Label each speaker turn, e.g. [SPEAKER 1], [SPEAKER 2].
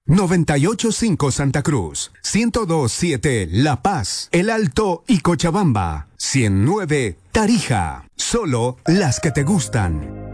[SPEAKER 1] 98.5 Santa Cruz, 102.7 La Paz, El Alto y Cochabamba, 100.9 Tarija. Solo las que te gustan.